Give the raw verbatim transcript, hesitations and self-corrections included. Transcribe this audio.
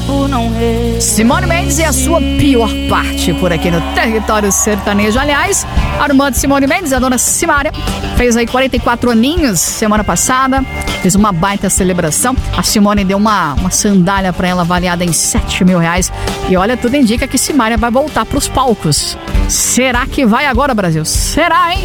por não ver. Simone Mendes e a sua pior parte por aqui no Território Sertanejo. Aliás, a irmã de Simone Mendes, a dona Simária, fez aí quarenta e quatro aninhos semana passada. Fez uma baita celebração. A Simone deu uma, uma sandália pra ela avaliada em sete mil reais. E olha, tudo indica que Simária vai voltar pros palcos. Será que vai agora, Brasil? Será, hein?